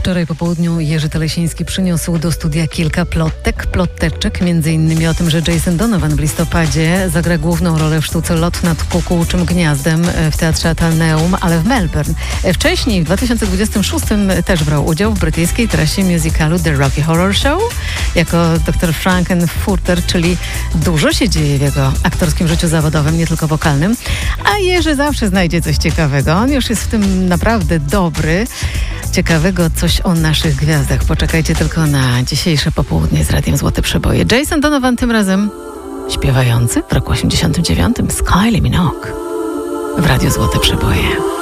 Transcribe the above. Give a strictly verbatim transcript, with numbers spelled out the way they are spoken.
Wczoraj po południu Jerzy Telesiński przyniósł do studia kilka plotek, ploteczek, między innymi o tym, że Jason Donovan w listopadzie zagra główną rolę w sztuce Lot nad kukułczym gniazdem w Teatrze Ateneum, ale w Melbourne. Wcześniej, w dwa tysiące dwudziestym szóstym też brał udział w brytyjskiej trasie musicalu The Rocky Horror Show jako doktor Frankenfurter, czyli dużo się dzieje w jego aktorskim życiu zawodowym, nie tylko wokalnym. A Jerzy zawsze znajdzie coś ciekawego. On już jest w tym naprawdę dobry. Ciekawego coś o naszych gwiazdach. Poczekajcie tylko na dzisiejsze popołudnie z Radiem Złote Przeboje. Jason Donovan tym razem śpiewający w roku osiemdziesiątym dziewiątym z Kylie Minogue w Radiu Złote Przeboje.